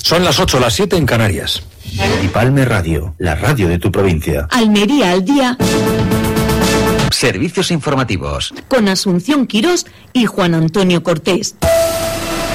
Son las 8, las 7 en Canarias. Dipalme Radio, la radio de tu provincia. Almería al día. Servicios informativos. Con Asunción Quirós y Juan Antonio Cortés.